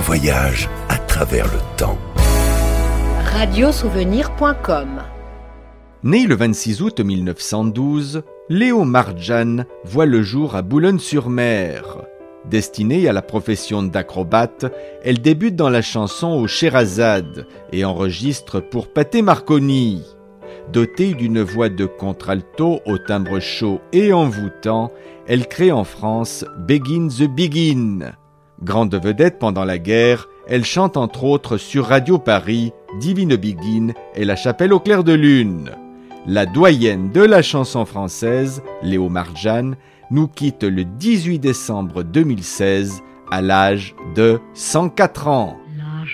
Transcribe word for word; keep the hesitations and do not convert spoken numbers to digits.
voyage à travers le temps. radiosouvenir point com. Né le vingt-six août mille neuf cent douze, Léo Marjan voit le jour à Boulogne-sur-Mer. Destinée à la profession d'acrobate, elle débute dans la chanson au Sherazade et enregistre pour Pathé Marconi. Dotée d'une voix de contralto au timbre chaud et envoûtant, elle crée en France Begin the Begin. Grande vedette pendant la guerre, elle chante entre autres sur Radio Paris, Divine Begin et La Chapelle au clair de lune. La doyenne de la chanson française, Léo Marjan, nous quitte le dix-huit décembre deux mille seize à l'âge de cent quatre ans.